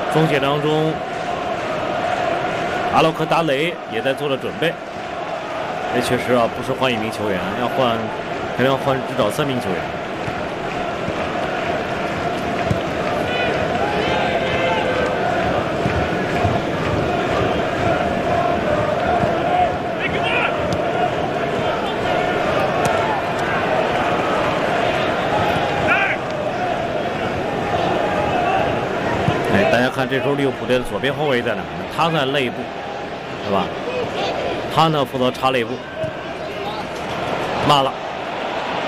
中线当中，阿洛克达雷也在做着准备。这确实啊，不是换一名球员，可能要换至少3名球员。大家看，这时候利物浦队的左边后卫在哪儿呢？他在内部，对吧？他呢负责插内部，骂了。